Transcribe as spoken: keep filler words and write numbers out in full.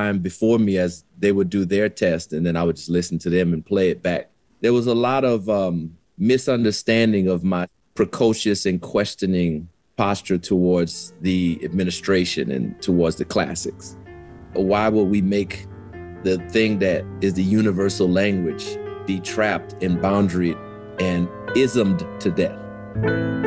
time before me as they would do their test, and then I would just listen to them and play it back. There was a lot of um, misunderstanding of my precocious and questioning posture towards the administration and towards the classics. Why would we make the thing that is the universal language be trapped and boundaried and ismed to death?